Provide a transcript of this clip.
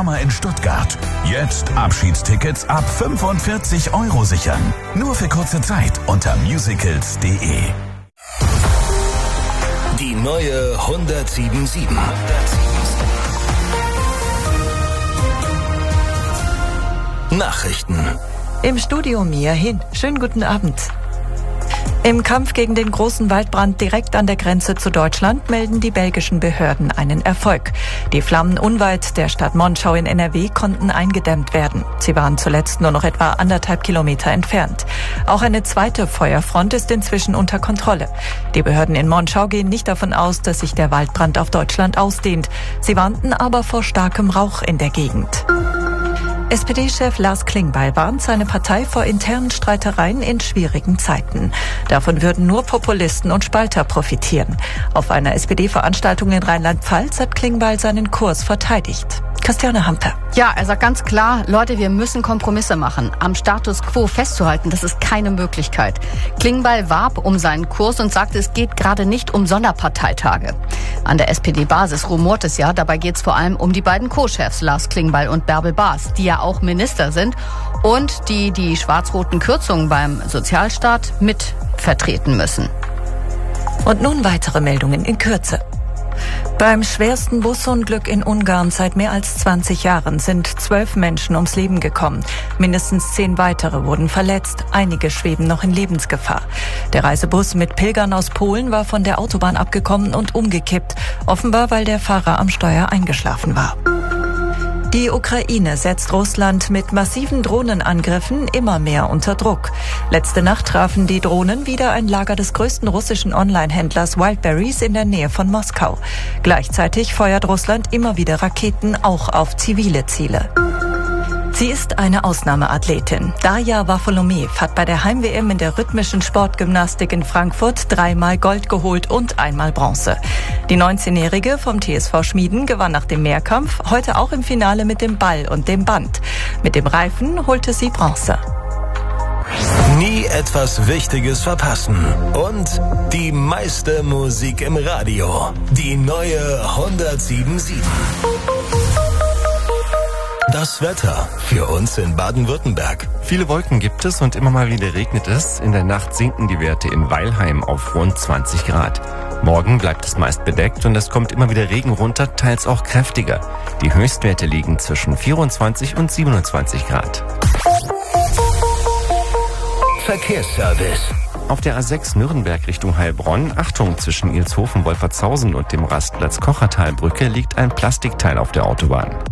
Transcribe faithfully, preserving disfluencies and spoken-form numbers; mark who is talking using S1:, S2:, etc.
S1: Sommer in Stuttgart. Jetzt Abschiedstickets ab fünfundvierzig Euro sichern. Nur für kurze Zeit unter musicals punkt de.
S2: Die neue hundertsieben Komma sieben. Nachrichten.
S3: Im Studio Mia Hin. Schönen guten Abend. Im Kampf gegen den großen Waldbrand direkt an der Grenze zu Deutschland melden die belgischen Behörden einen Erfolg. Die Flammen unweit der Stadt Monschau in N R W konnten eingedämmt werden. Sie waren zuletzt nur noch etwa anderthalb Kilometer entfernt. Auch eine zweite Feuerfront ist inzwischen unter Kontrolle. Die Behörden in Monschau gehen nicht davon aus, dass sich der Waldbrand auf Deutschland ausdehnt. Sie warnten aber vor starkem Rauch in der Gegend. S P D-Chef Lars Klingbeil warnt seine Partei vor internen Streitereien in schwierigen Zeiten. Davon würden nur Populisten und Spalter profitieren. Auf einer S P D-Veranstaltung in Rheinland-Pfalz hat Klingbeil seinen Kurs verteidigt. Christiane Hampe.
S4: Ja, er sagt ganz klar, Leute, wir müssen Kompromisse machen. Am Status quo festzuhalten, das ist keine Möglichkeit. Klingbeil warb um seinen Kurs und sagte, es geht gerade nicht um Sonderparteitage. An der S P D-Basis rumort es ja, dabei geht es vor allem um die beiden Co-Chefs, Lars Klingbeil und Bärbel Baas, die ja auch Minister sind und die die schwarz-roten Kürzungen beim Sozialstaat mit vertreten müssen.
S3: Und nun weitere Meldungen in Kürze. Beim schwersten Busunglück in Ungarn seit mehr als zwanzig Jahren sind zwölf Menschen ums Leben gekommen. Mindestens zehn weitere wurden verletzt. Einige schweben noch in Lebensgefahr. Der Reisebus mit Pilgern aus Polen war von der Autobahn abgekommen und umgekippt. Offenbar, weil der Fahrer am Steuer eingeschlafen war. Die Ukraine setzt Russland mit massiven Drohnenangriffen immer mehr unter Druck. Letzte Nacht trafen die Drohnen wieder ein Lager des größten russischen Online-Händlers Wildberries in der Nähe von Moskau. Gleichzeitig feuert Russland immer wieder Raketen auch auf zivile Ziele. Sie ist eine Ausnahmeathletin. Darja Wafolomew hat bei der Heim-W M in der rhythmischen Sportgymnastik in Frankfurt dreimal Gold geholt und einmal Bronze. Die neunzehnjährige vom T S V Schmieden gewann nach dem Mehrkampf heute auch im Finale mit dem Ball und dem Band. Mit dem Reifen holte sie Bronze.
S2: Nie etwas Wichtiges verpassen. Und die meiste Musik im Radio. Die neue hundertsieben Komma sieben. Das Wetter für uns in Baden-Württemberg.
S5: Viele Wolken gibt es und immer mal wieder regnet es. In der Nacht sinken die Werte in Weilheim auf rund zwanzig Grad. Morgen bleibt es meist bedeckt und es kommt immer wieder Regen runter, teils auch kräftiger. Die Höchstwerte liegen zwischen vierundzwanzig und siebenundzwanzig Grad.
S2: Verkehrsservice.
S5: Auf der A sechs Nürnberg Richtung Heilbronn, Achtung, zwischen Ilshofen, Wolfertshausen und dem Rastplatz Kochertalbrücke liegt ein Plastikteil auf der Autobahn.